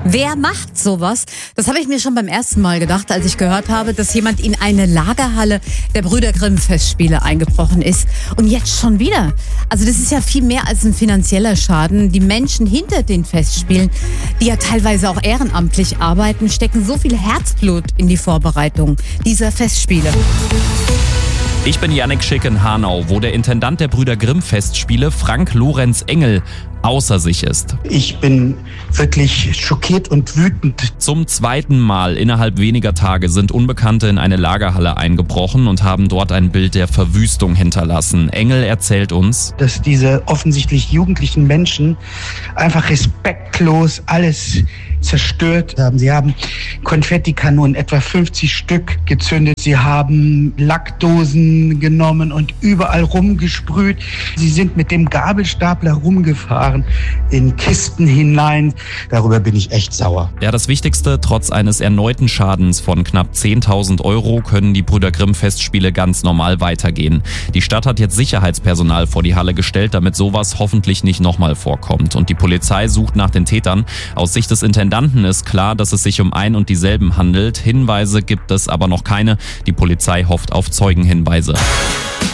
Wer macht sowas? Das habe ich mir schon beim ersten Mal gedacht, als ich gehört habe, dass jemand in eine Lagerhalle der Brüder Grimm Festspiele eingebrochen ist. Und jetzt schon wieder. Also das ist ja viel mehr als ein finanzieller Schaden. Die Menschen hinter den Festspielen, die ja teilweise auch ehrenamtlich arbeiten, stecken so viel Herzblut in die Vorbereitung dieser Festspiele. Ich bin Jannik Schick in Hanau, wo der Intendant der Brüder Grimm Festspiele, Frank Lorenz Engel, außer sich ist. Ich bin wirklich schockiert und wütend. Zum zweiten Mal innerhalb weniger Tage sind Unbekannte in eine Lagerhalle eingebrochen und haben dort ein Bild der Verwüstung hinterlassen. Engel erzählt uns, dass diese offensichtlich jugendlichen Menschen einfach respektlos alles zerstört haben. Sie haben Konfettikanonen, etwa 50 Stück gezündet. Sie haben Lackdosen genommen und überall rumgesprüht. Sie sind mit dem Gabelstapler rumgefahren in Kisten hinein. Darüber bin ich echt sauer. Ja, das Wichtigste, trotz eines erneuten Schadens von knapp 10.000 Euro können die Brüder Grimm Festspiele ganz normal weitergehen. Die Stadt hat jetzt Sicherheitspersonal vor die Halle gestellt, damit sowas hoffentlich nicht nochmal vorkommt. Und die Polizei sucht nach den Tätern. Aus Sicht des Intendanten ist klar, dass es sich um ein und dieselben handelt. Hinweise gibt es aber noch keine. Die Polizei hofft auf Zeugenhinweise.